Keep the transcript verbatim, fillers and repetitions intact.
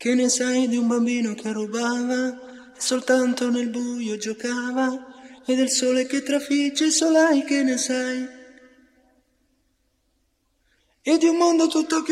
Che ne sai di un bambino che rubava e soltanto nel buio giocava, e del sole che trafigge il solai, che ne sai? E di un mondo tutto chiuso